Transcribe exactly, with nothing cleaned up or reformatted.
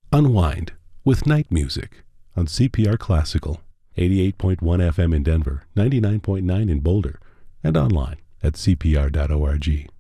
Unwind with night music on C P R Classical, eighty-eight point one F M in Denver, ninety-nine point nine in Boulder, and online at c p r dot org.